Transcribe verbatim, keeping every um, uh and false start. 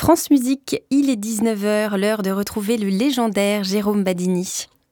France Musique, il est dix-neuf heures, l'heure de retrouver le légendaire Jérôme Badini.